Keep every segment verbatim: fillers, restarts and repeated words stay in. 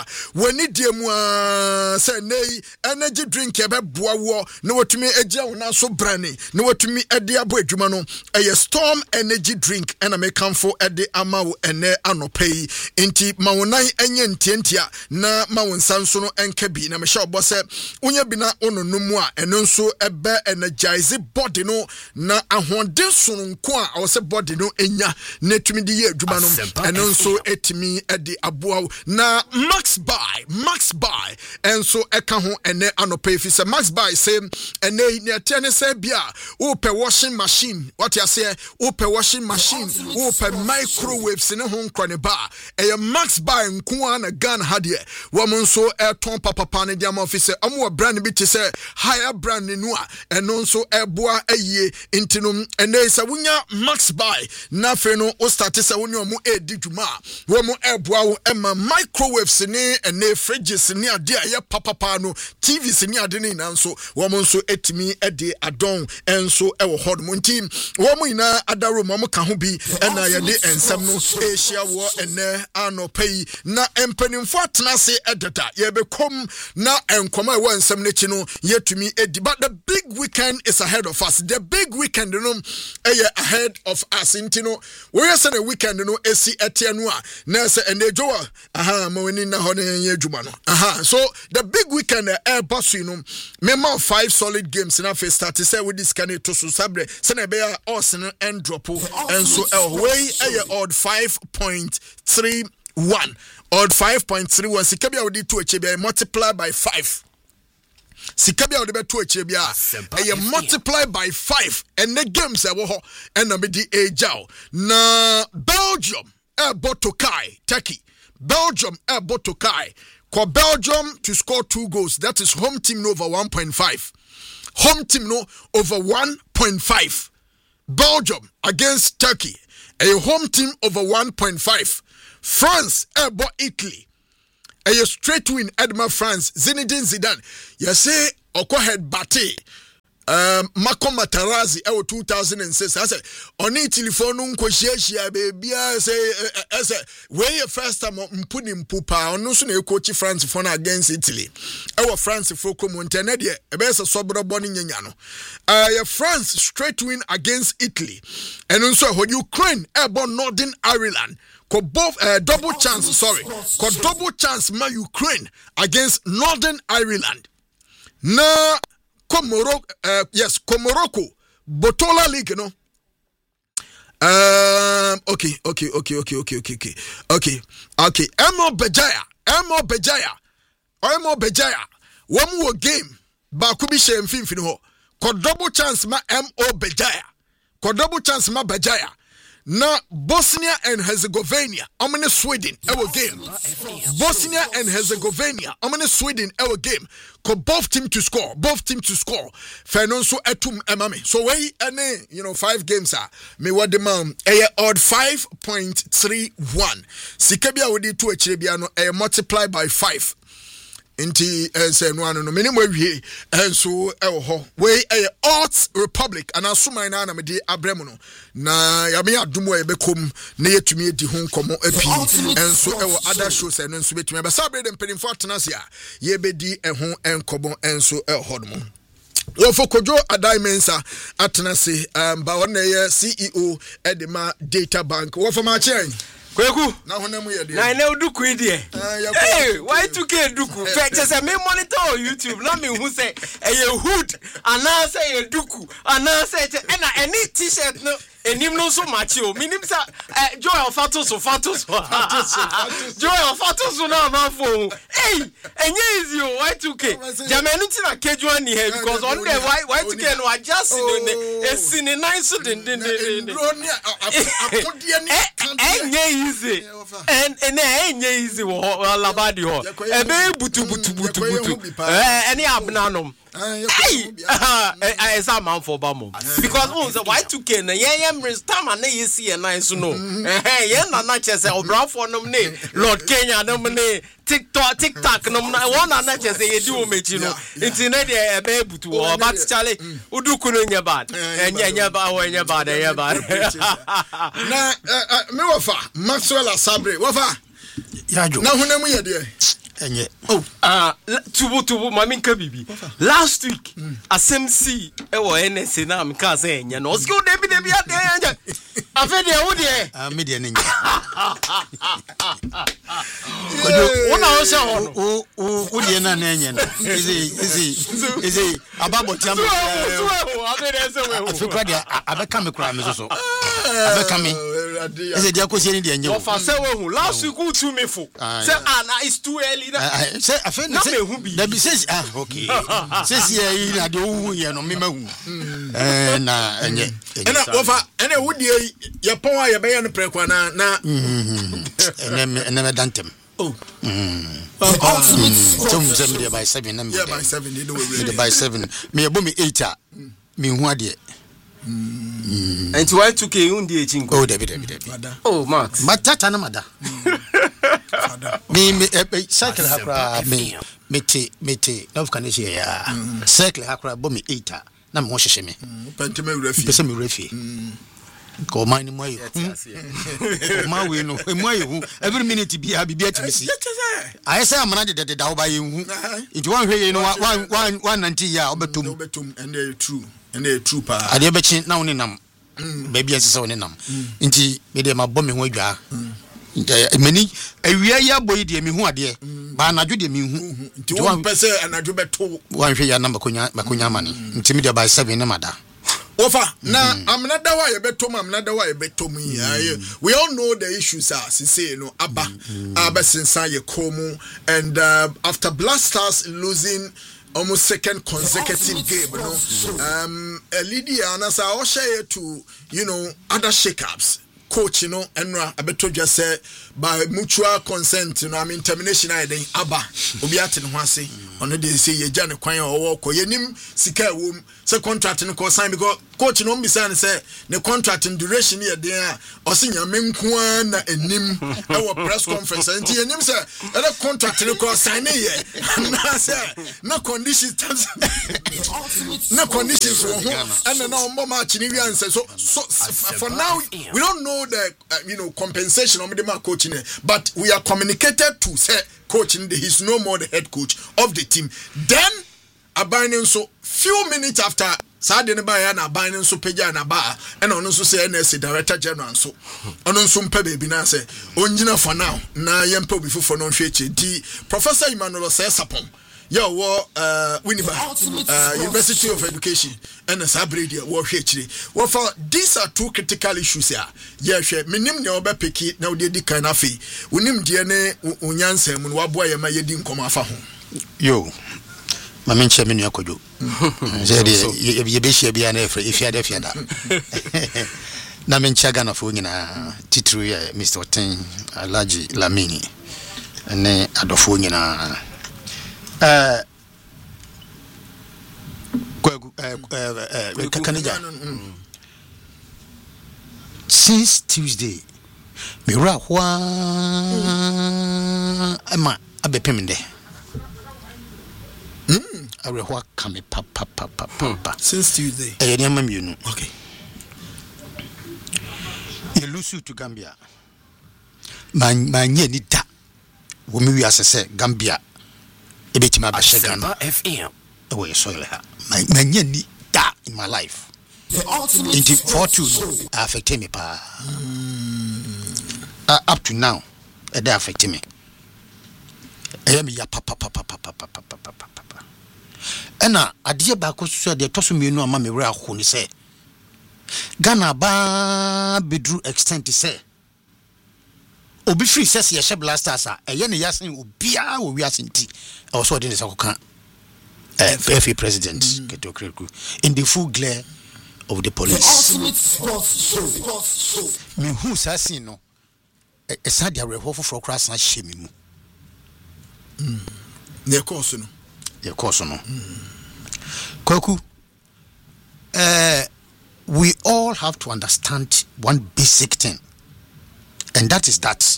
wani diemu a say nei energy drink e be boa wo na watumi agya wo na so brane na watumi ade abo adwuma no eye Storm energy drink ena me kamfo ede ama wo ene anopai enti ma wonan enye ntientia na ma wo nsanso no enka bi na me sha obo se unya bi na ononumu a eno nso ebe energize body no na ahonde sononko a wo se body no enya na tumi di ye adwuma no eno nso etimi ede aboa na Max Buy Max Buy enso eka ho ene anopai fi se Max Buy say ene ne tene say bia wo pe washing machine what you say wo pe washing machine wo pe microwaves ne ho nkwane ba e Max Buy nko na gun hadie wo mo nso e ton papa ne dia ma office amo brand bi te say higher brand nu a eno nso eboa ayie intino ene say wunya Max Buy na fe no o start say woni omo edi dwuma wo mo eboa wo ema microwaves ne ene fridges ne ade aye papa no T Vs ne ade ne na nso wo mo nso etimi ede adon enso e wo hod mo ntim wo mo ina adaro mo ka ho bi ena ye de ensam no ehia wo ene anopai na empanimfo atena se edada ye bekom na enkoma e wo ensam ne chi no yetumi edi but the big weekend is ahead of us the big weekend no eye ahead of us intino we say the weekend no esi etia no a na se ene jowa aha ma woni na ho ne ye adwuma no aha so the big weekend e boss you no me ma five solid games na first start say we this can to so sabre se na be us and drop and so away a odd five point three one odd five point three one sikabia we to echebia multiply by five sikabia we be to echebia a multiply by five and the games e wo ho and na me di ejao na Belgium e botokai Turkey Belgium e botokai ko Belgium to score two goals that is home team over one point five home team no over one point five Belgium against Turkey a home team over one point five France ebo Italy a straight win Edma France Zinedine Zidane you say oko head bate um Marco Materazzi e two thousand six I say on Italy for no nkohia baby say say we first time mpuni mpupa ono so na coach France for against Italy e France for komonte de e be se sobro boni nyanya no uh France straight win against Italy and also Ukraine e bo Northern Ireland ko both uh, double chance sorry ko double chance ma Ukraine against Northern Ireland na Komoro, uh, yes, Komoroko, Botola League, no. Um, okay, okay, okay, okay, okay, okay, okay, okay, okay. Emo Bejaya, Emo Bejaya, Emo Bejaya. One more game, Bakubi Shem Finfino. Ko double chance ma Mo Bejaya, ko double chance ma Bejaya. Na Bosnia and Herzegovina, I'm in Sweden, our game. Bosnia and Herzegovina, I'm in Sweden, our game. Ko both team to score, both team to score. Fernando etum emame. So we any, you know, five games are me what the man a odd five point three one. Sikabia we did two echibiano a multiply by five. Inti ense no ano no minimum wie enso e ho we e Odds Republic and asuma na na me di abremu no na ya me adumo e bekom na yetumi edi ho nkomo api enso e wo other shows eno nso betumi be sabre dem pedin for tenase a ye bedi e ho enkomo enso e ho no wo fokojo adai mensa atenase um ba wona ye C E O edema data bank wo for ma chen Kweku na honam ye de na na uduku ide eh why two K duku fe say me monitor YouTube na me hu say eh hood ana say ye duku ana say na any t-shirt no enim no so machi o minim sa joy of fatos so fatos joy of fatos na ma fo eh enye easy o why two K jamani ti na keju ani here because on the why why two K no adjust no e sini nice so den den den akodi ani enye easy and and enye easy wo labadi ho e be butu butu butu butu eh any abnanom hey I I say man for bamo because on say why two K na yen yen time na ye see na so no eh yen na na chese obrafo nom ne Lord Kenya nom ne TikTok TikTok nom na one na chese ye di o mechi no nti na de e be butu o but chale uduku no nya bad enya nya ba ho nya bad enya bad na me wafa Maxwell Asabre wafa yajo na honam ye de enye. Oh, ah, tubo tubo mami nka bibi. Last week, asem si e wo N S A na mka say enye no. Oski o debi debi ade enye. Afa de wo de. Ah me de enye. Kojo, wona o se ho no. O o o de na na enye no. Ezi ezi ezi ababo tiam. So, so, afa de se we. Afikra de abeka me kura me so so. Abeka me. Ezi dia ko se ni de enye. Wo fa se we hu. Last week u tu me fo. Say ah na it's too early. Say afa na say da bi say ah okay. Say say na de hu ye no me ma hu. Eh na enye. Ena wo fa ena wo de ye pon a ye be ye no prekwa na na ene ene dantem. Oh. Mm. Oh. Tom say me by seven na me. Yeah, by seven they know we. Me by seven. Me ebo me eight a. Me hu ade. Mm. And why took a undi chinko? Oh, David, David, David. Oh, Max. Matata na mada. Me me cycle hakra me me te me te no can you say ya. Cycle hakra bo me eight a na me ho hyehye me. Pente me refi. Pese me refi. Ko man ni moye. Ko man we no, e moye hu. Every minute bi ha bibia timisi. I say amana de de da wo ba ye hu. Nti wan hwe ye no wan wan wan ninety ya obetum. Obetum and they true. And they true pa. Ade be chi na woni nam. Baby ansese woni nam. Nti me de ma bo me ho adwa. Many awia ya boy de me hu ade. Ba anadwo de me hu. Nti won pese anadwo beto. Wan hwe ya na makonya makonya mane. Nti me de by seven na mada. Ofa na amna da wa ye beto ma amna da wa ye beto mu ya. We all know the issues are say no aba aba sinsa ye komu and uh, after Black Stars losing almost second consecutive game, you know. Um, Lydia Anasa Osha to, you know, other shakeups. Coach, you know, and I better just say by mutual consent, you know, I mean, termination. I think Abba, Obiatin Hwasi, on the day say, ye Jan Quine or walk, or ye nim, Sika womb, so contract in course sign because coach, no miss and say, the contract in duration here there, or senior Mimquan and Nim, our press conference, and Tia Nim, sir, and a contract in the course sign here, no conditions, no conditions, and then now more much in India, so, so for now, we don't know the uh, you know compensation on the coaching, but we are communicated to say coaching he's no more the head coach of the team. Then abandon so few minutes after Saturday by na abandon so peja na ba and on so say N S A director general so on so mpe baby na say onjina for now na yempo before for non hweche di Professor Emmanuel Sesapon yo wo uh Winneba uh University of Education and Sabridi wo hwechire wo for these are two critical issues here yeah hwe minim ne obepeki na odi di kan afi wonim de ne unyansam no wabo ye ma yedi nkoma afa ho yo ma menche me nua kojo je de ye be hia bia na efre ifia de fiada na menche Ghana fo nyina titru ye Mister Oten Alhaji Lamini ne adofo nyina Uh, uh, uh, uh, since Tuesday, Mira Hua Emma Abepeminde. Hmm, I will walk come papa papa papa. Since Tuesday, I am you know. Okay, you lose to Gambia. Man, man, ye need that. Women, we as I say, Gambia. Ebetima Bashagana F M. Away soil her. My man ni da in my life. Into fortune affected me pa. Uh, up to now, it affected me. I am ya papa papa papa papa papa papa. And now, I dear Bako said the Tosumi no mammy ra who say Ghana ba bedrew extent to say. Obi free says ye Black Stars a yen yasin obia wo wiasin ti e was what in the F A president Keto Kreku in the full glare of the police. Me who sasin no e sad ya reho for cross na shemi mu. Mm. Ne course no. Ye course no. Kwaku eh we all have to understand one basic thing. And that is that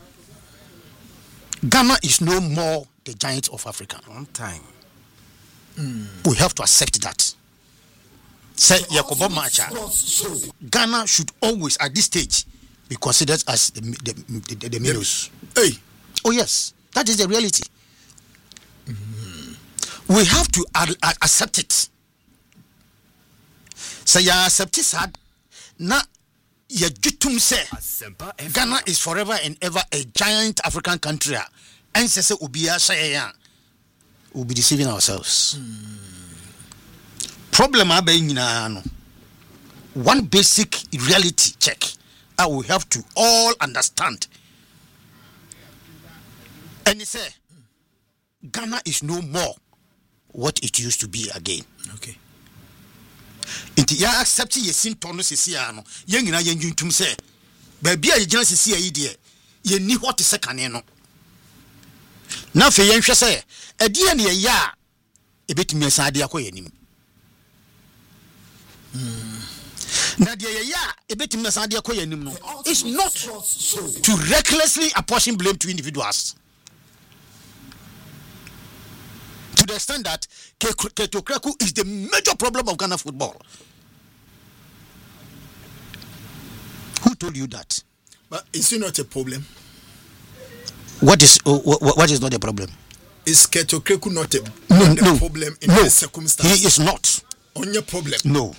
Ghana is no more the giant of Africa. One time. Mm. We have to accept that. Say Yakobo Macha. Ghana should always at this stage be considered as the the, the, the, the minnows. Hey. Oh yes, that is the reality. we have to ad- ad- accept it. So you accept it, sad. Na ya jutum say Ghana is forever and ever a giant African country. And say ubia say we'll be deceiving ourselves. Mm. Problem abe nyina no. One basic reality check I will have to all understand. And he say Ghana is no more what it used to be again. Okay. Inti ya accept ye sinton no sisi ano. Ye nyina ye ndwuntum say ba bia ye gina sisi ayi de ye ni what is sekane no. Na fe ye nhwe say e de ne ye ya e betimi asade akoye nim. Na de ye ya e betimi asade akoye nim no. It's not to recklessly apportion blame to individuals. To the extent that Keto Kreku is the major problem of Ghana football. Who told you that? But is it not a problem? What is uh, what, what is not a problem? Is Keto Kreku not a, no, not no, a problem in no, this circumstance? He is not. On your problem? No.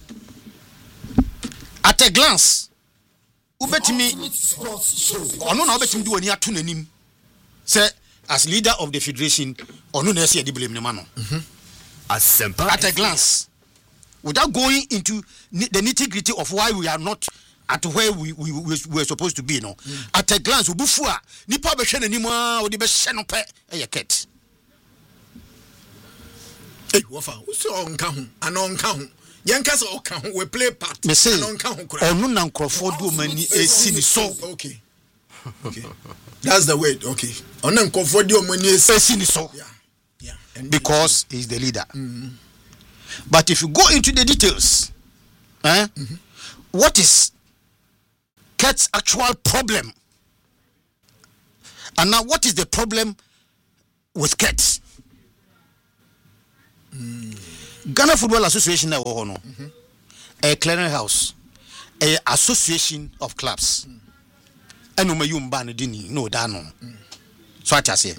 At a glance, ubetimi ono na ubetimi do ani ato nanim. Say as leader of the federation, ono na say the blame ne man no. At a glance, without going into the nitty-gritty of why we are not at where we we, we were supposed to be, no. Mm. At a glance, ubufua nipa be hwe nanim a odi be hye no pe e ye ket. Eh, wofa, uso onka ho, ana onka ho. Yenka se onka ho, we play part. Me say, ana onka ho kura. Onu na nkrofo do mani esi ni so. Okay. Okay. That's the word. Okay. Ona nkrofo do mani esi ni so. Yeah. Yeah. And because he's the leader. Mm-hmm. But if you go into the details, eh, mm-hmm. what is Ket's actual problem? And now what is the problem with Ket? Mm. Ghana Football Association na wo no. Mm-hmm. A clearing house, a association of clubs. And no mayum ban dini no da no. So what I say.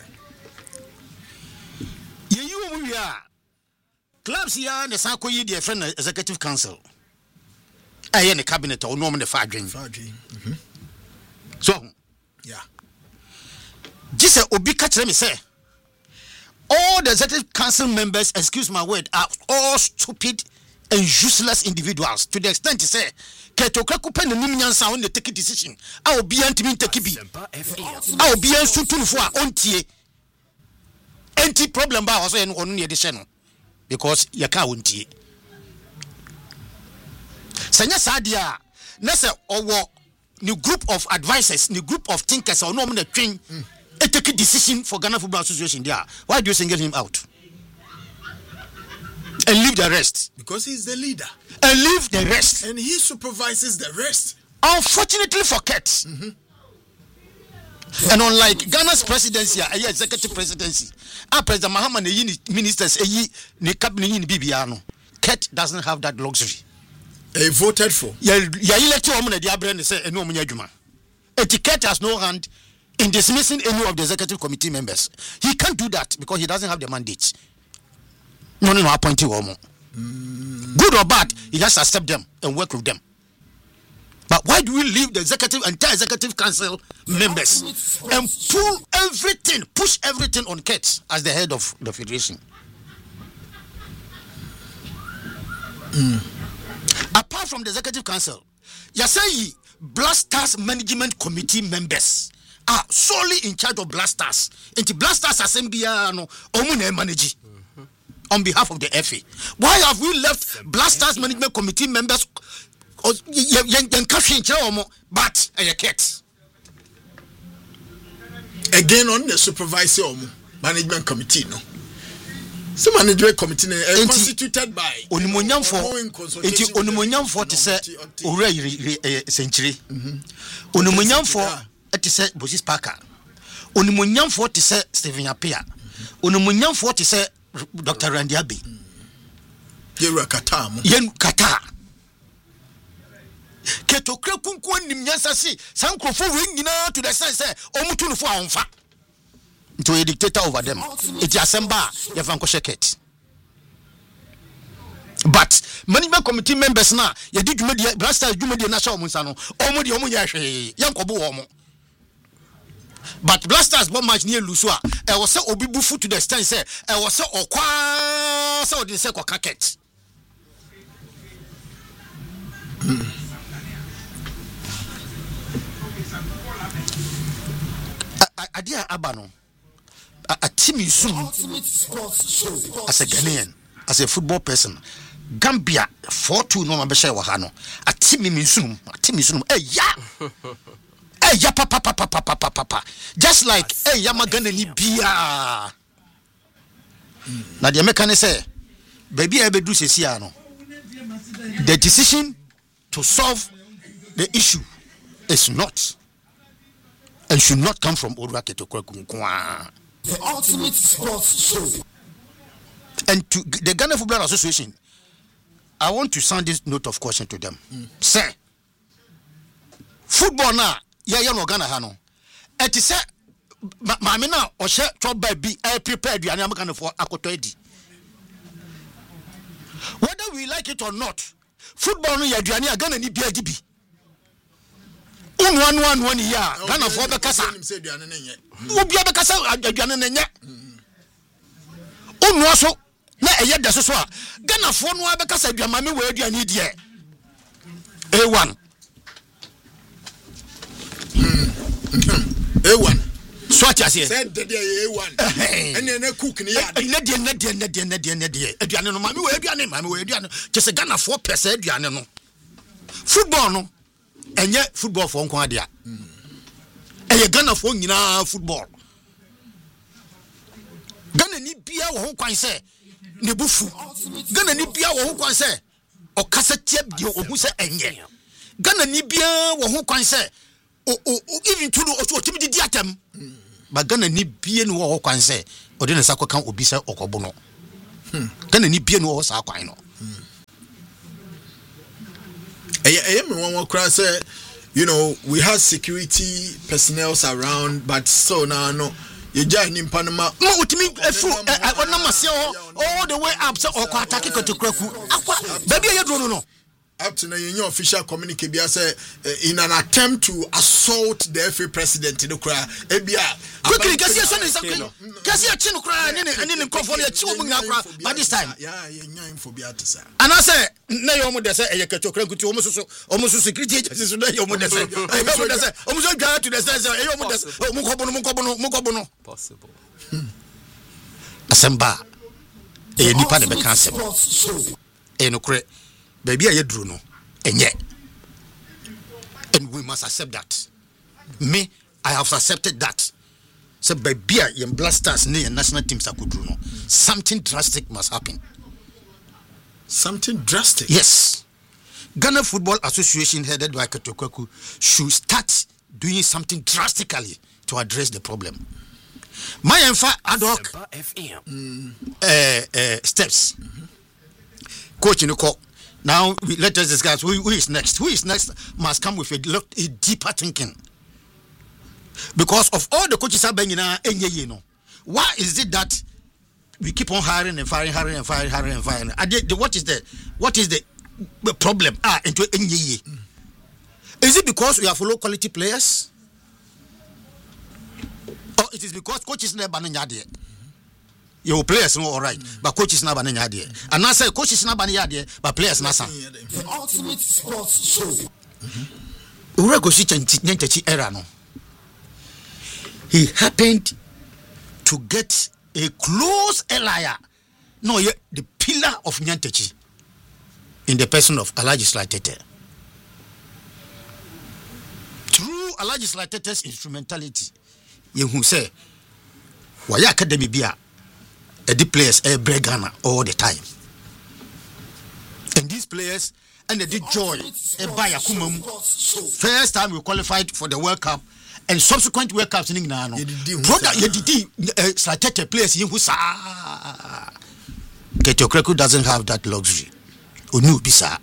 Ye you mu ya. Clubs here na san koyi the friend executive council. Aye ne cabinet o no mo ne fa adwen. Fa adwen. Mhm. So yeah. Jise obi ka kire me say all the executive council members, excuse my word, are all stupid and useless individuals to the extent to say Keto Kreku pen nim nyansa on the take decision. I will be antimi take bi. I will be ansutu fo a ontie. Anti problem ba also en onu ne de hye no because ye ka ontie. Sanya sadia na se owo ni group of advisors, ni group of thinkers or no mo na twin e take decision for Ghana Football Association there. Why do you single him out? And leave the rest. Because he's the leader. And leave the rest. And he supervises the rest. Unfortunately for Ket. Mm-hmm. And unlike Ghana's presidency, a executive presidency, our President Mahama and ministers, a cabinet in Bibiano, Ket doesn't have that luxury. He voted for. Ya elected woman at the Abraham say no munyajuma. Etiquette has no hand in dismissing any of the executive committee members. He can't do that because he doesn't have the mandate. No, no, no, appointing woman. Mm. Good or bad, he has to accept them and work with them. But why do we leave the executive, entire executive council members and pull everything, push everything on Ket as the head of the federation? Mm. Apart from the executive council, Yasai Blasters management committee members are solely in charge of Blasters. Into Blasters assembly no omune manage on behalf of the F A. Why have we left Blasters management committee members but a Ket? Again on the supervisor management committee no. So management committee uh, constituted by Onimonyam for enti Onimonyam for to say owura century. Onimonyam for to say Bosis Parker. Onimonyam for to say Stephen Apia. Onimonyam for to say Doctor Randy Abbey. Yeru Kata mo. Yen Kata. Keto Kreku nim nyansa si sankrofo we nyina to the sense say omutu no fo anfa. to a dictator over them. It's Asemba, Yavanko Sheket. But management committee members now, you did media, Blaster, you media national Musano, Omodi Omuyashi, Yankobu Omo. But Blasters bomb match near Lusua, I was so obibufu to the stand, say, I was so okwa, so the second cacket. Adia Abano, a team you soon as a Ghanaian, as a football person. Gambia four two no mabesha wahano. A team in soon, a team in soon. Eh, ya, eh, ya, papa, papa, papa, papa, papa. Just like eh, Yamagana ni bia. Now the American say, baby, I be do say siano. The decision to solve the issue is not and should not come from Odwake to Kwekunkwa. The ultimate sports show. And to the Ghana Football Association, I want to sound this note of caution to them. Mm. Say, football now, yeah, you know Ghana hano. Et is say, mamina or share trouble by be I prepared you and I'm going for Akotoedi. Whether we like it or not, football no yadriani are gonna need B I D B. Un one one one year, Ghana for the Casa. Ubia the Casa, Adriana. Un also. Na eye da so so a Ghana fo no abeka aduamame we aduane die A one A one so ati ase said the A one ene na cook ne ya ne die ne die ne die ne die ne die aduane no mame we aduane mame we aduane kese Ghana fo pese aduane no football no enye football fo nko ade a eye Ghana fo nyina football Ghana ni bia wo ho kwan se Nebufu Ghana ni bia wo ho kwan se o kasa tie bi o hu se enye Ghana ni bia wo ho kwan se o o even to o timi di atam ba Ghana ni bia no wo ho kwan se o de ne sakọ kan obi se okobo no Ghana ni bia no wo sa kwan no eh eh me won kra say you know we have security personnel around but so now no you join him Panama. No, utimi efu ona mase all the way up so okwa attack to Kwaku. Akwa baby you do no no. Up to now your official communique be say in an attempt to assault the F A president in the cry. Ebia quickly kasi so ne sakwe. Kasi achi no cry ne ne ne confo ne achi omu nya cry by this time. Yeah, yeah, nya info be atisa. And I say na yo mu de say e yekacho kra kuti omu so omu so security agency so na yo mu de say. E yo mu de say omu so dwa to the say e yo mu de say mu kobo no mu kobo no mu kobo no. Possible. Asemba e nipa ne be kan asem. E no kre baby aye dru no enye. And we must accept that. Me, I have accepted that. So baby aye Blasters ne national teams akudru no. Something drastic must happen. Something drastic. Yes. Ghana Football Association headed by Ketokweku should start doing something drastically to address the problem. My enfa ad hoc mm. uh, uh, steps. Mm-hmm. Coach in the call. Now we, let us discuss who, who is next. Who is next must come with a, a deeper thinking. Because of all the coaches are being in our you know. Why is it that we keep on hiring and firing, hiring and firing, hiring and firing? The, what is the what is the, the problem? Ah, into mm. Is it because we have low quality players? Or it is because coaches never banana your players no all right, mm. but coaches never banana and I say coaches never banana but players nasa. The ultimate sports show. Ura go see Nyantechi era no. He happened to get a close ally, no, the pillar of Nyantechi in the person of Alhaji Slatete. Through Alhaji Slatete's instrumentality, you who say, why academy bia, the players a break Ghana all the time. And these players and they did joy a buy a kumum. First time we qualified for the World Cup and subsequent World Cups in England. Brother, you did Slatete players you who sa Ketokweku doesn't have that luxury. Unu bisa.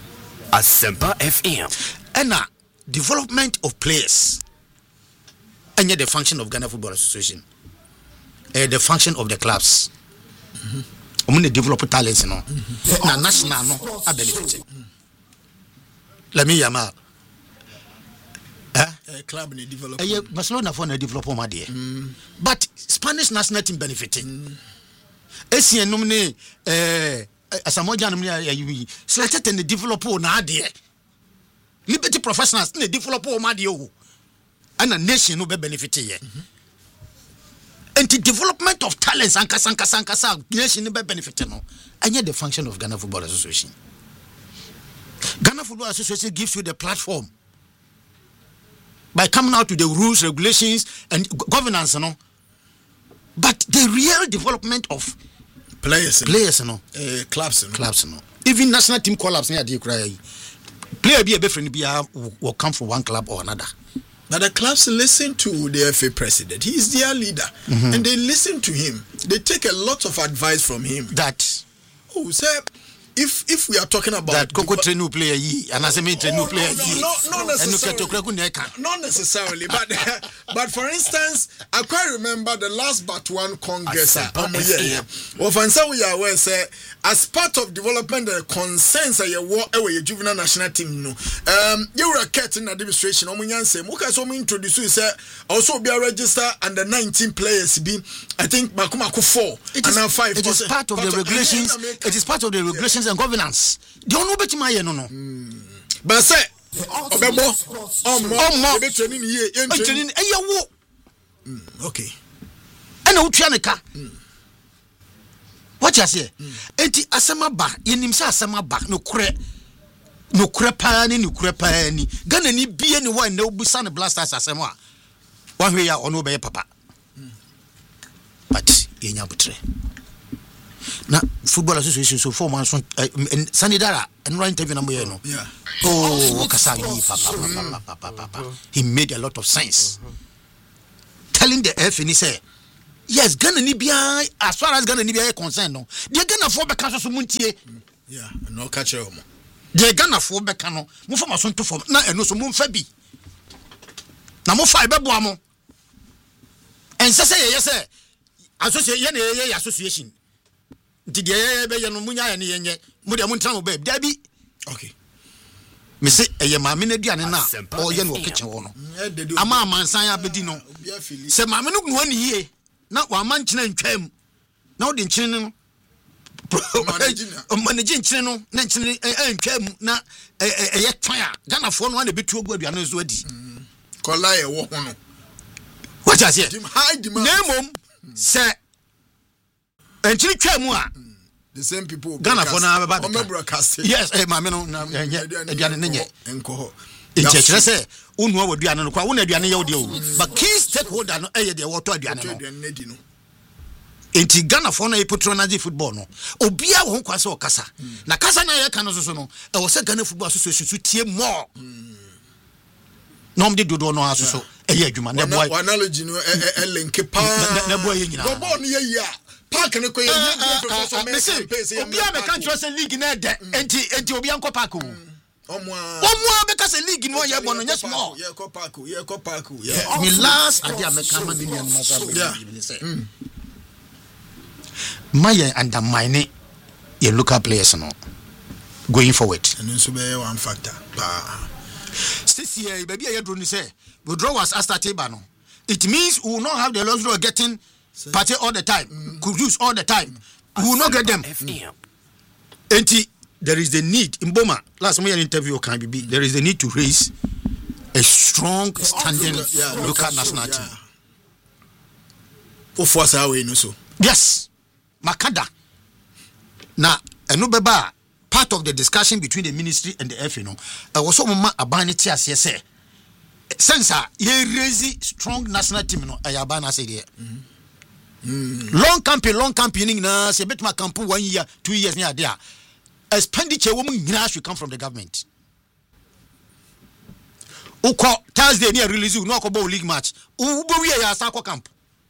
Asempa F M. And now development of players. any the function of Ghana Football Association. Uh, the function of the clubs. Mm-hmm. Um, they develop talents, you know. Mm-hmm. Now national no are benefiting. Mm-hmm. Let me yamal. Eh? A club in develop. Uh, Barcelona for a developer, my dear. Mm. But Spanish national team benefiting. Mm. Esi nomine eh asamoja nomine you selected in the developer na dear. Liberty professionals in the developer ma dear o. And a nation no be benefiting here. Mm-hmm. And the development of talents and kasanka sanka sanka nation no be benefiting no. And yet the function of Ghana Football Association. Ghana Football Association gives you the platform by coming out to the rules, regulations, and governance, you know. But the real development of players, players, you know, uh, clubs, you know. clubs, you know. Even national team collapse, near the cry. Player be a different be will come from one club or another. Now the clubs listen to the F A president. He is their leader, mm-hmm. and they listen to him. They take a lot of advice from him. That oh, sir. If if we are talking about that Coco Trenu player ye and as a main Trenu player ye, not necessarily, not necessarily, but but for instance, I quite remember the last but one Congress. Well, for instance, we are aware say as part of development the concerns of your war away juvenile national team no. Um, you were a cat in administration. Omunyan say, Muka so me introduce you say also be a register under nineteen players. Be I think Makumako four it is, and now five. It is part of the regulations. It is part of the regulations. And governance. They don't know better my no no. But say obebo omo be training here en training e yawo. Okay. And o tua neka. What you say? Enti asema ba yenim say asema ba no kure no kure pa ni no kure pa ni. Ghana ni bie ni one na obusa ne blasters asema a. One way ya ono be papa. But yenya butre. Na Football Association so four months uh, Sanidara and right interview number no. Yeah. Oh, Kasagi papa papa papa. He made a lot of sense. Uh-huh. Telling the F and he say, yes, Ghana ni bia as far as Ghana ni bia concerned no. They Ghana for be kan so muntie. Yeah, no catch them. They Ghana for be kan no. Mo for maso to form na eno so mo mfa bi. Na mo fa be boa mo. En say say yes say association ye ye association. Did ye be no munya ya ne yenye mu de mu ntra mo babe dabi okay me say eye ma me na duane na o ye no kitchen wo no ama amansan ya bedi no se ma me no gnu ani hie na wa man kina ntwam na o de nkine no manage nkine no na nkine ntwam na eye twan a Ghana fo no na betu ogu aduane zo adi kola ye wo ho no what you say high demand nemom se enchiri twam a the same people Ghana for na ba broadcasting yes eh ma me no na aduane ne nye enko ho inchechere say unu wa aduane no kwa wona aduane ye wode o but key stakeholder no eh de woto aduane no enti Ghana for na e patronage football no obia wo kwa se o kasa na kasa na ye ka no so no e wo se Ghana Football Association so tie more nom de dodo no aso so eh ye adwuma na boy analogy no e link pa na boy ye nyina go ball no ye ya park ne ko ye professor me say obia me kan trust league na de enti enti obia nko park o omo omo be ka say league no ye bono nya small ye ko park ye ko park yeah me last idea me kan ma me nya na so yeah my undermine your local players no going forward and so be one factor ba this year baby I drone say withdrawals are started ba no it means we will not have the luxury of getting party all the time mm. could use all the time we will not get them and there is the need in Boma last time we had an interview can be there is the need to raise a strong standing yeah, local, local national team for force away no so yes Makada na eno beba part of the discussion between the ministry and the F A no uh, was so mama abani ti ase say sense ye raise strong national team no ayabana say there mm. long campaign long campaigning na say betuma campaign one year two years near there expenditure wo nyina should come from the government uko Thursday near release you no ko ball league match u bo wi ya sa ko camp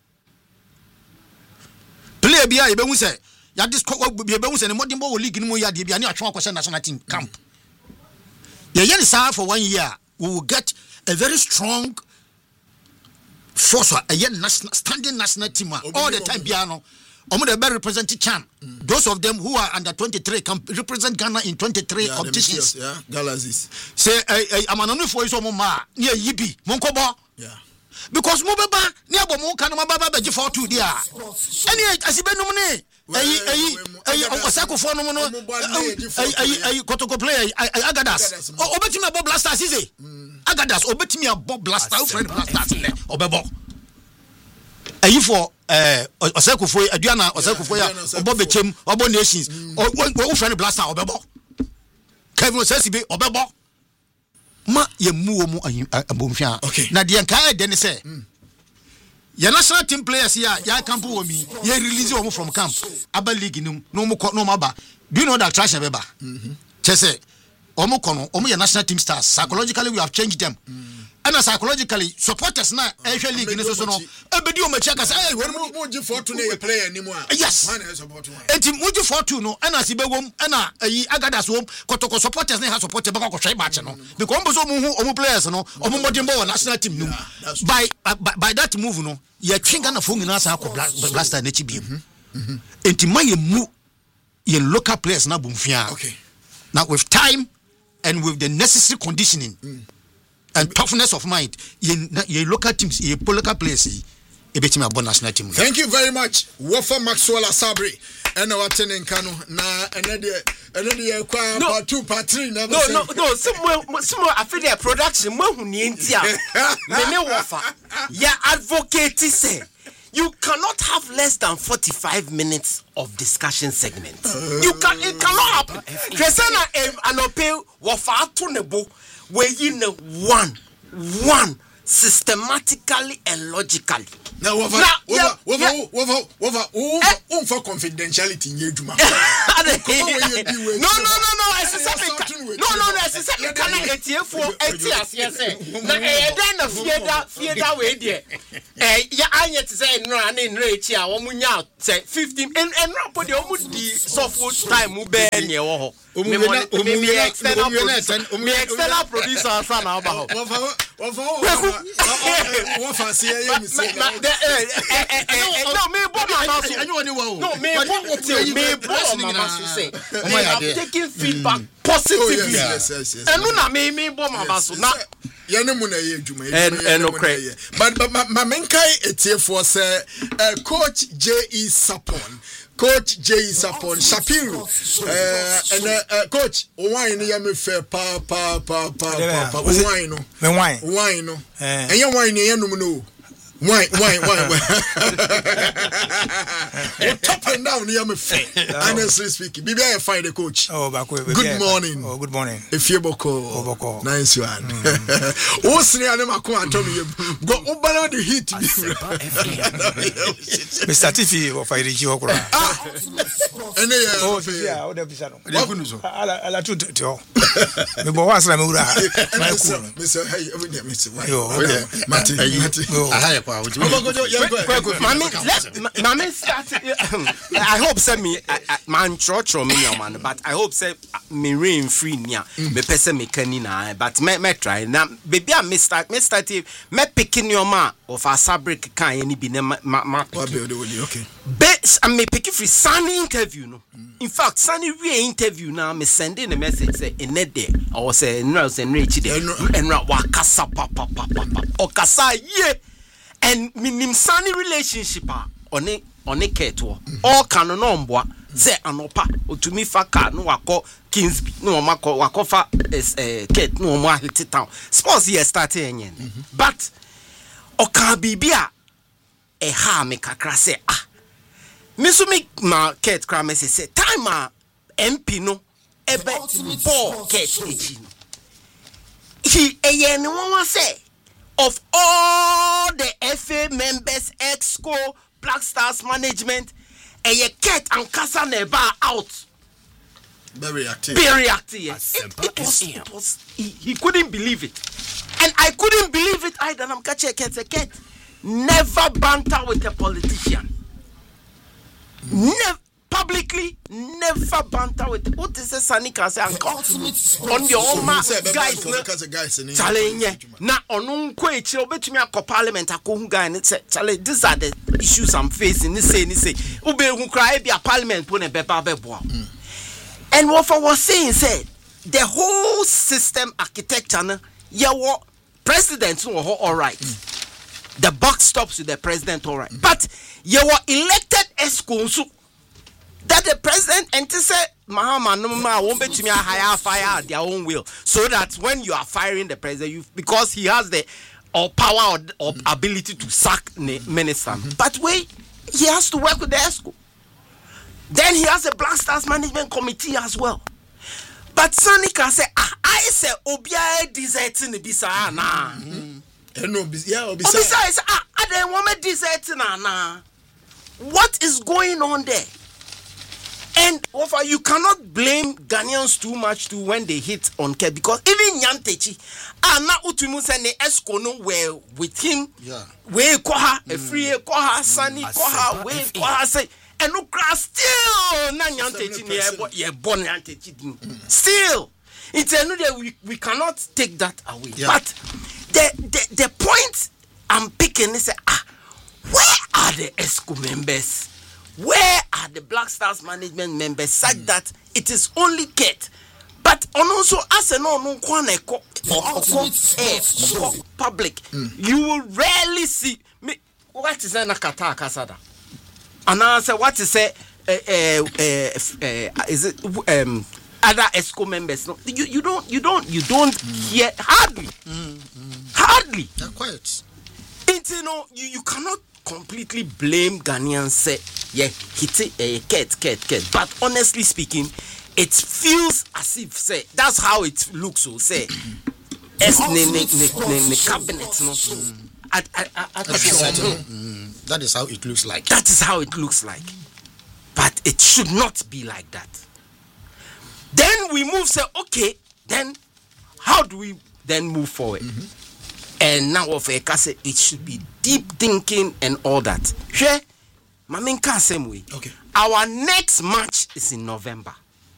play bia ye be hu say ya dis ko be hu say ne modern ball league no ya de bia ne atwe akọ national team camp ye ye sa for one year we will get a very strong force a national standing national team all the time piano. Omo de be represent Chan. Mm. Those of them who are under twenty-three can represent Ghana in twenty-three yeah, competitions. Yeah, Galaxies. Say eh amanonu for iso mo ma near yibi monkobo. Yeah. Because mo beba near bo mo kan mo baba be four two dia. Any asibenum ne eh eh eh osakofo no no eh eh kotoko player Agadas. Obetimi abo blasters ize. Agadas obetimi abo blasters friend blasters le obebo. Ayi for eh Osakofo aduana Osakofo ya obo bechem obo nations o friend blaster obebo. Kevin Osasibe obebo. Ma ye mu omu abomfia na de nka e de ne say your national team players here ya camp wo mi ye release omu from camp aba league num no mu no maba. Do you know that trash beba mhm chese omu kono omu your national team stars psychologically we have changed them and psychologically supporters na ehwe league ni so so no ebedi o machi aka say we mu ji four two na ye player ni mu a yes man has support one enti mu ji four two no and asibe wom and ayi Agadas wom kotoko supporters na ha support be ko hwe match no because ombo so mu hu omu players no omu modern ball national team no by, by by that move no ye twinga na fo nyina sa ko blaster na chi biem enti maye mu ye local players na bomfia okay now with time and with the necessary conditioning mm. and toughness of mind ye local teams ye local players e betimi abo national team. Thank you very much Wofa Maxwell Asabri and our tenin kanu na enede enede kwa part two part three na no no no some some affiliate production mo hu ni ntia me me Wofa ya advocate say you cannot have less than forty-five minutes of discussion segment. Uh, you can it cannot happen. Kresana anope Wofa ato nebo we in one one systematically and logically. Now Wofa Wofa Wofa Wofa Wofa um for confidentiality in Yejuma. No no no no I say no no no I say can I etie for etie ase say na e den na fieda fieda we there eh ya anya te say no na nra echi a wo munya say fifteen en en rapo de o mu di soft time mu be ne wo ho me me me external me external producer san na ba ho Wofa Wofa Wofa say ye me say no me bo mama so no me bo me bo mama so say they have taken feedback positively yes yes yes and na me me bo mama so na ye ne mu na ye adwuma and okay but ma menkai etiefo say coach J E Sapon Coach J E Sapon Shapiro uh and uh, coach wine ya me fe pa pa pa pa pa wine no me wine wine no eh enye wine ye num no wine wine wine top and down ya me fe honestly speaking bibi I find the coach oh back good morning oh good morning Efieboko Oboko nice one o sini ane mako atomi go ubala the heat Mister Tifi of Iriji okura ene ya oh yeah o de bisa no ala ala tu to me bo wasra me wura my cool Mister hey Mister why yo mati mati ahaya kwa Mami mami start I hope say me man church me man but I hope say me rain free nia me pese me kani na but me me try na baby I me start me start me picking your man of a fabric kan any bi na ma okay bet I me pick free Sunny interview no in fact Sunny we interview na me sending a message say in there or say no say no echi there and wa kasa pa pa pa pa o kasa ye and minim Sunny relationship a oni oni keto all can no mboa say anopa otumi fa ka no wakọ Kingsby no makọ wakọ fa eh ket no mo ahiti town sports here starting enyen but oka bibia e ha me kakra say ah me so me ma ket kra me say time a M P no ebe ball ket echi he eyen won say of all the F A members, Exco, Black Stars management, and you get and Casa Neba out. Very active. Very active. Yes. It, it was, it was he, he couldn't believe it. And I couldn't believe it either. I'm catching a cat. A cat never banter with a politician. Never public publicly never banter with what is the Sunny can say on your own guys no challenge na onu nko e kire obetumi akọ parliament akọ hu guy ne challenge these are the issues I'm facing ni say ni say ube hu cry be a parliament put a beba bebo and what I was saying said the whole system architecture no yeah what president no all right mm. the buck stops with the president all right mm. but you were elected esco that the president and to say Mahama no ma won't bet me a higher fire at their own will so that when you are firing the president you because he has the or power or, or mm. ability to sack the minister mm-hmm. but wait he has to work with the esco then he has a Black Stars management committee as well. But Sonny can say, ah, I say, Obia deserting the Bisa na. And no, yeah, Obisa is ah, I don't want me deserting na. What is going on there? And offer you cannot blame Ghanaians too much too when they hit on K because even Nyantechi, ah, na utumu se ne esco no were with him. Yeah. We koha, a free koha, Sonny koha, we koha say. And no class still na Nyantechi ne ye born Nyantechi din. Still, it's a that we we cannot take that away. Yeah. But the, the the point I'm picking is ah, where are the ESCO members? Where are the Black Stars management members? Such mm. that it is only Kate. But on also as a no no kwana or public, mm. you will rarely see me. What is that nakata kasada? And I say, what is it? Uh, uh, uh, uh, is it um, other ESCO members? No, you, you don't, you don't, you don't mm. hear hardly, mm, mm. hardly. They're quiet. It's you know, you, you cannot completely blame Ghanaians. Say, yeah, hit it, uh, cat, cat, cat. But honestly speaking, it feels as if say that's how it looks. So say, as ne ne ne ne cabinet, no. Mm. At, at, at, at mm, that is how it looks like. That is how it looks like. But it should not be like that. Then we move, say, okay, then how do we then move forward? Mm-hmm. And now of a say it should be deep thinking and all that. Sure, Maminka same way. Okay. Our next match is in November.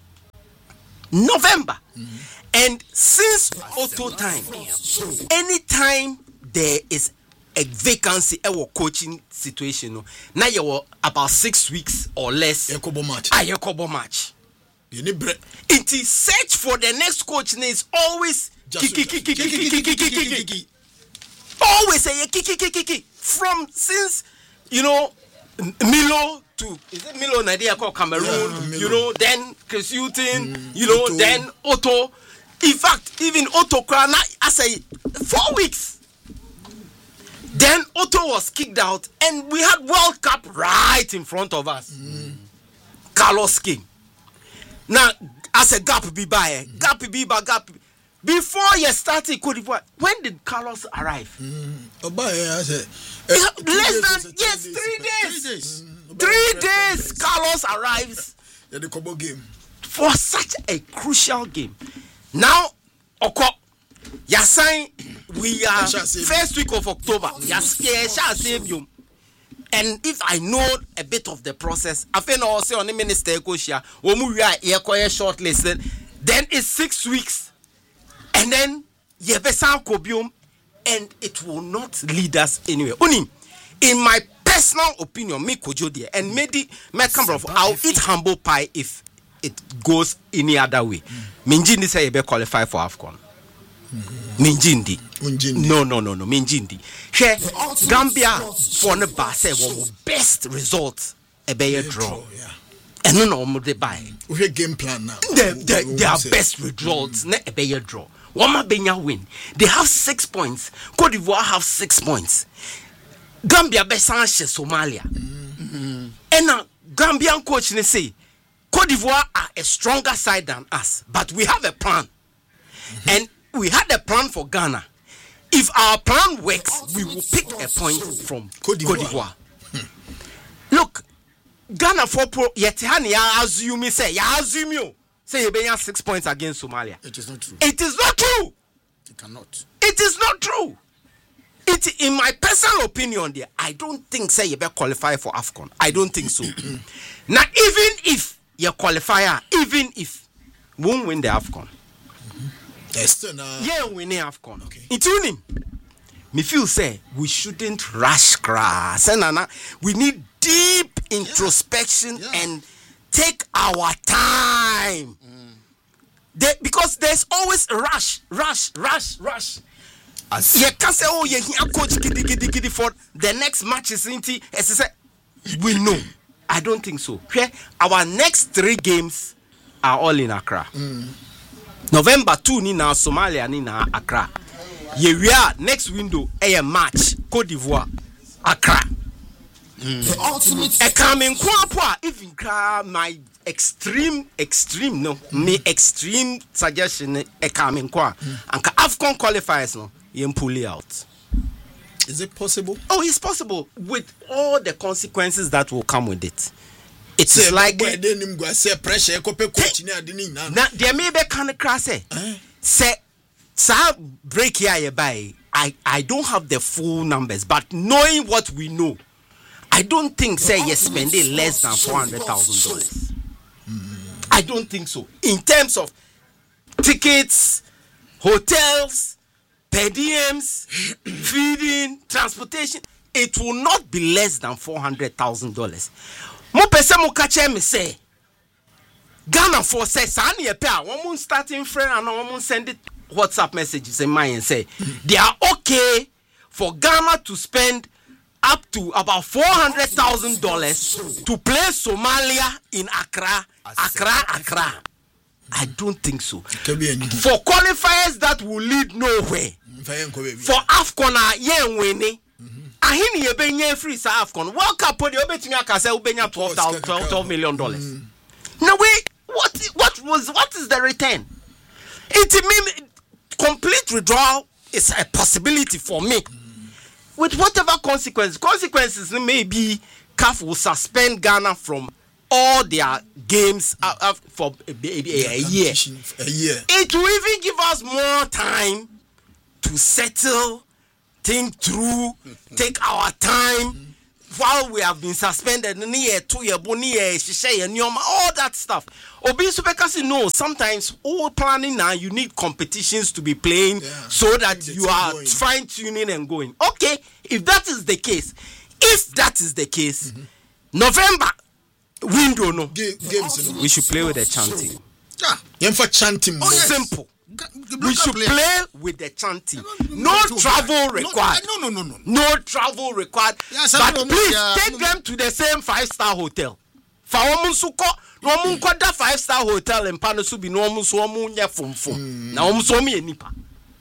November. Mm-hmm. And since auto time, anytime there is a vacancy or coaching situation, now you are about six weeks or less. A couple match. A couple match. You need bread. It is search for the next coach is always kiki kiki kiki kiki kiki kiki. Always say kiki kiki kiki. From since you know Milo to is it Milo Nadia called Cameroon? You know then Chris Hughton. You know then Otto. In fact, even Otto Krana, I say four weeks. Then Otto was kicked out, and we had World Cup right in front of us. Mm. Carlos came. Now, as a gap be by, mm. gap be by gap. Before you started Cote d'Ivoire, when did Carlos arrive? Mm. Oh, by, I said, uh, less than yes, three days. Three days. Mm. Three days. Carlos arrives. Yeah, the Kobo game for such a crucial game. Now, Oko. Yasan, we are first week of October. Yes, and if I know a bit of the process, I feel also on the minister Koshia, when we are shortlisted, then it's six weeks, and then Yebesan Kobium, and it will not lead us anywhere. Only in my personal opinion, me Kojodi, and maybe my camera, I'll eat humble pie if it goes any other way. Minjini say you qualify for AFCON. Minjindi. Minjindi. No, no, no, no. Minjindi. Here, Gambia for the base was best result a better draw. And no, no, they buy. We have game plan now. They, they, they are best results. Mm. A better draw. Wama Benya win. They have six points. Cote d'Ivoire have six points. Gambia besanche Somalia. Mm-hmm. And now Gambian coach they say Cote d'Ivoire are a stronger side than us, but we have a plan. Mm-hmm. And we had a plan for Ghana. If our plan works, we will pick a point from Cote d'Ivoire. Cote d'Ivoire. Hmm. Look, Ghana for pro yet ya assume say ya assume you say you have six points against Somalia. It is not true. It is not true. You cannot. It is not true. It in my personal opinion, there, I don't think say you better qualify for AFCON. I don't think so. Now, even if your qualifier, even if we won't win the AFCON. Yes, no. Yeah, we need AFCON. Okay. In tuning, me feel say we shouldn't rush grass. We need deep introspection yeah. Yeah. and take our time. Mm. They, because there's always a rush, rush, rush, rush. You can't say, oh, yeah, coach giddy, giddy, giddy for the next match is into. As I said, we know. I don't think so. Okay? Our next three games are all in Accra. Mm. November second, ni na Somalia, ni na Accra. Yeah, we are next window, a match, Côte d'Ivoire, Accra. The ultimate. I come in Kwapwa, even my extreme, extreme, no, me extreme suggestion, I come in Kwa. And AFCON qualifiers, no, you pull it out. Is it possible? Oh, it's possible with all the consequences that will come with it. It's say, like boy, then go say pressure. Now there may be kind of crass. Say, say break here you buy. I I don't have the full numbers, but knowing what we know, I don't think say you spend it less than four hundred thousand dollars. I don't think so. In terms of tickets, hotels, per diems, feeding, transportation, it will not be less than four hundred thousand dollars. Mo pese mo kache me say Ghana for say sani e pe a one starting friend and one send it WhatsApp messages in mine and say they are okay for Ghana to spend up to about four hundred thousand dollars to play Somalia in Accra, Accra, Accra. I don't think so. For qualifiers that will lead nowhere. For AFCON, yeah, winning. I hear you being free for AFCON. World Cup, you bet me I can say twelve million dollars. No wait, what what was what is the return? It mean complete withdrawal is a possibility for me. With whatever consequences, consequences may be C A F will suspend Ghana from all their games uh, uh, for a, a, a, a year. A year. It will even give us more time to settle, think through, take our time while we have been suspended. All that stuff. Obi Supekasi knows sometimes all planning now you need competitions to be playing yeah. so that you are fine tuning and going. Okay, if that is the case, if that is the case, mm-hmm. November window no, G- games, we should play with the chanting. Yeah, for chanting. Oh, yes. Simple. We should play with the chanting. No travel required. No, no, no, no. No travel required. But please take them to the same five-star hotel. For omunsuko, no omunkoda five-star hotel in Panosubi, no omunsu omunya fum fum. Na omunsu omi enipa.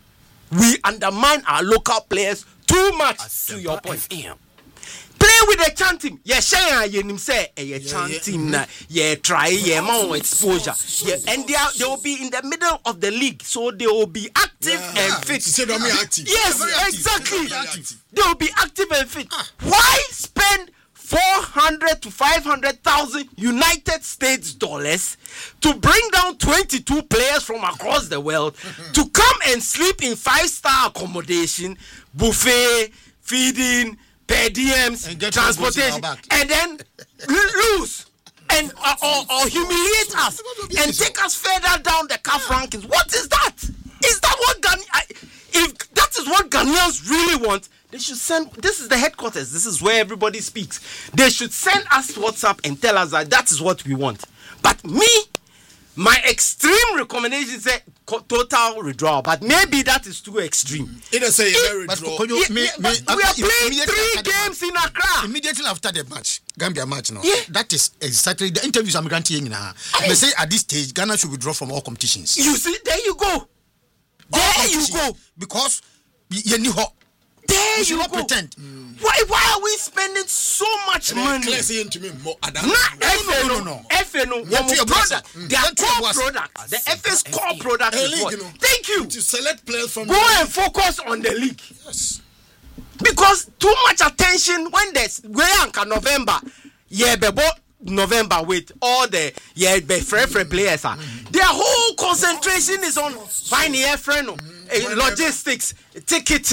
We undermine our local players too much. To your point. Play with the chanting. Yeah, share ye nim say eh chanting na yeah try yeah more exposure. Yeah, and they are, they will be in the middle of the league, so they will be active yeah, and yeah. fit. Say don't be active. Yes, active. exactly. Active. They will be active and fit. Ah. Why spend four hundred to five hundred thousand United States dollars to bring down twenty-two players from across the world to come and sleep in five-star accommodation, buffet, feeding, per diems, transportation, and then lose and uh, or, or humiliate us and take us further down the C A F rankings? What is that? Is that what Ghanaians? If that is what Ghanaians really want, they should send. This is the headquarters. This is where everybody speaks. They should send us WhatsApp and tell us that that is what we want. But me, my extreme recommendation is a total withdrawal. But maybe that is too extreme. It is a very withdrawal. We are playing three games in Accra. Immediately after the match, Gambia match now. Yeah. That is exactly the interviews I'm granting now. They say at this stage, Ghana should withdraw from all competitions. You see, there you go. There you go. Because you need her. There you, you not go. Pretend. Mm. Why why are we spending so much money? To me more Nah, no, no, no, no. F N O, product. Mm. Their core product. The F A's core product is what? Thank you. To select players from go and focus on the league. Yes. Because too much attention when there's Guyanka November, yeah, bebo November with all the yeah, be free free players are. Mm-hmm. Their whole concentration is on finding a friend, mm-hmm. uh, logistics, ticketing,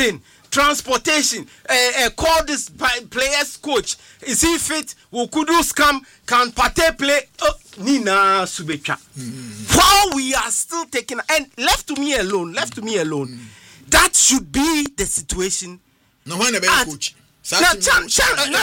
transportation, uh, uh, call this players coach. Is he fit? Will Kudus come? Can Pate play? Oh, Nina Subecha. Mm. While we are still taking, and left to me alone, left to me alone, mm. that should be the situation. No one about coach. Well, unless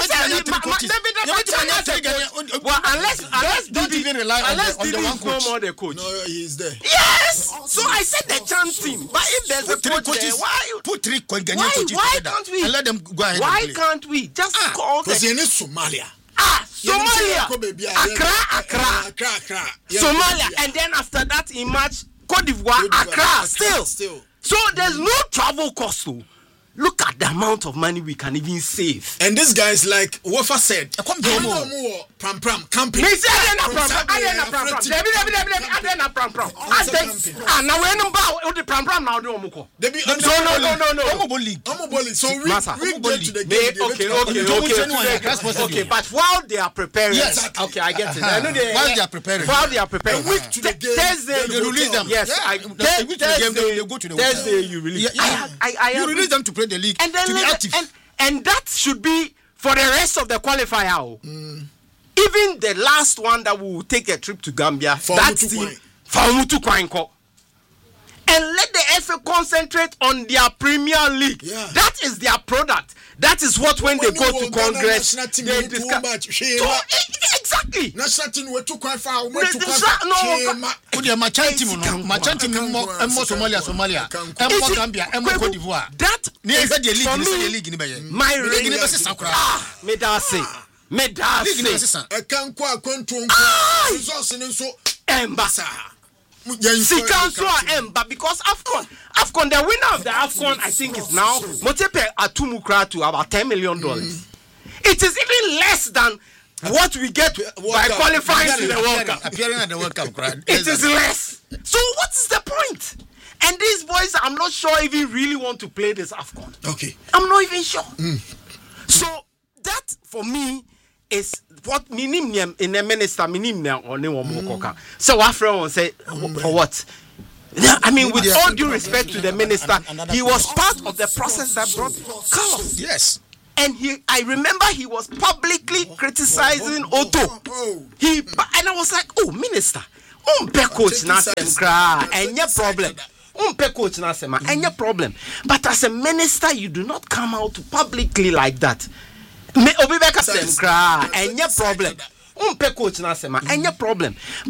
unless don't even rely on unless the, on the one coach. No more the coach. No, he is there. Yes. So I said the chance team. But if there's put a coach coaches, there, why put three Ghanaian why, coaches why together can't we and let them go ahead why and play? can't we just ah, call because the in Somalia. Ah, Somalia, Accra, Accra, Accra, Accra, Somalia, and then after that in March, Cote d'Ivoire, Accra, still. still. So there's no travel cost. Though. Look at the amount of money we can even save. And this guy is like Wafa said. Come more pram pram camping. Me say I don't pram pram. I don't pram pram. Debi debi debi debi. I don't pram pram. Ah, now we no bow. The pram pram now do omuko. No no no no no. Omubo league. Omubo league. So we we get to the game. Okay okay okay okay. But while they are preparing, yes. Okay, I get it. I know they. While they are preparing. While they are preparing. Week to the game. Thursday they release them. Yes. I Thursday they go to the Thursday you release. I I you release them to play the league, and then to be active. And, and that should be for the rest of the qualifier. Mm. Even the last one that will take a trip to Gambia, for that's the Faumutu Kwanko. And let the F A concentrate on their Premier League. Yeah. That is their product. That is what when, when they go to Congress, they discuss. So, exactly. National team we too quite far. We too quite no. Could you match team? Match team more Somalia, Somalia, more Gambia, more Cote d'Ivoire. That is for me. My league. Ah, me da say, me da say. I can't quite control. Resource and so Embassa. Sikanso Emba because Afcon, Afcon, the winner of the Afcon, I think is now Motepe Atumukra to about ten million dollars. Mm. It is even less than what we get by qualifying to the World Cup. Appearing at the World Cup, it is less. So what is the point? And these boys, I'm not sure if they really want to play this Afcon. Okay, I'm not even sure. Mm. So that for me is what minimum in a minister minimum or no one. So our friend say for what? I mean, with all due respect to the minister, he was part of the process that brought chaos. Yes. And he, I remember he was publicly criticizing Otto. He and I was like, oh, minister, um, pe coach na sem kra, any problem. Um, pe coach na sem, any problem. But as a minister, you do not come out publicly like that. Me obi beka sem kra, any problem. Um, pe coach na sem, any problem.